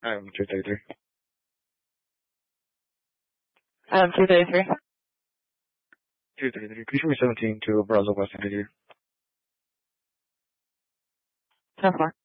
I'm 233. I'm 233. 233. Could you show me 17 to Brazil, West Indies? 10-4.